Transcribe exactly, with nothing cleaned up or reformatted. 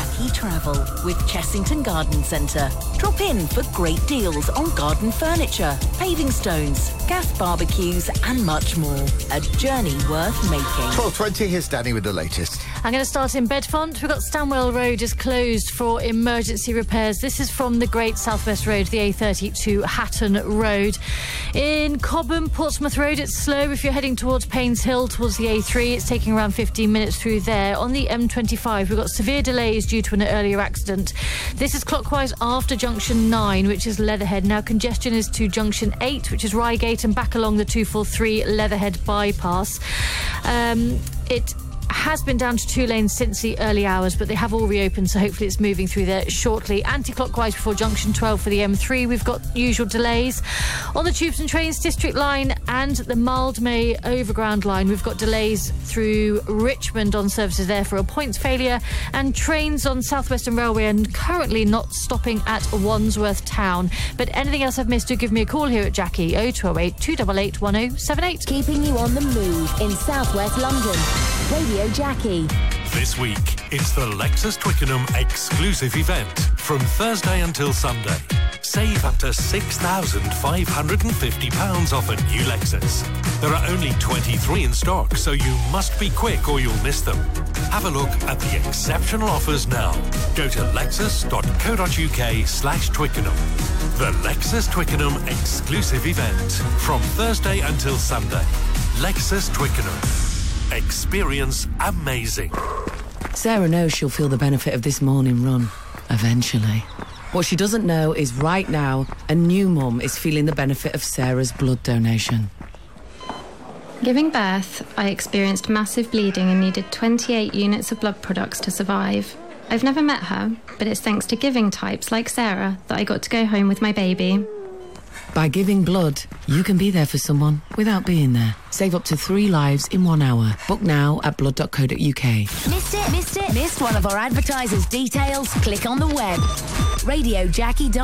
Jackie Travel with Chessington Garden Centre. Drop in for great deals on garden furniture, paving stones, gas barbecues and much more. A journey worth making. twelve twenty, here's Danny with the latest. I'm going to start in Bedfont. We've got Stanwell Road is closed for emergency repairs. This is from the Great Southwest Road, the A thirty to Hatton Road. In Cobham, Portsmouth Road, it's slow if you're heading towards Paynes Hill, towards the A three. It's taking around fifteen minutes through there. On the M twenty-five, we've got severe delays due to an earlier accident. This is clockwise after junction nine, which is Leatherhead. Now, congestion is to junction eight, which is Reigate, and back along the two forty-three Leatherhead bypass. Um, it has been down to two lanes since the early hours, but they have all reopened, so hopefully it's moving through there shortly. Anti-clockwise before junction twelve for the M three, we've got usual delays. On the Tubes and Trains District Line and the Mildmay Overground Line, we've got delays through Richmond on services there for a points failure, and trains on South Western Railway are currently not stopping at Wandsworth Town. But anything else I've missed, do give me a call here at Jackie, oh two oh eight, two eight eight, one oh seven eight. Keeping you on the move in South West London. Radio Jackie. This week, it's the Lexus Twickenham exclusive event from Thursday until Sunday. Save up to six thousand five hundred fifty pounds off a new Lexus. There are only twenty-three in stock, so you must be quick or you'll miss them. Have a look at the exceptional offers now. Go to lexus.co.uk slash Twickenham. The Lexus Twickenham exclusive event from Thursday until Sunday. Lexus Twickenham. Experience amazing. Sarah knows she'll feel the benefit of this morning run, eventually. What she doesn't know is right now, a new mum is feeling the benefit of Sarah's blood donation. Giving birth, I experienced massive bleeding and needed twenty-eight units of blood products to survive. I've never met her, but it's thanks to giving types like Sarah that I got to go home with my baby. By giving blood, you can be there for someone without being there. Save up to three lives in one hour. Book now at blood dot co dot uk. Missed it? Missed it? Missed one of our advertisers' details? Click on the web. radio jackie dot com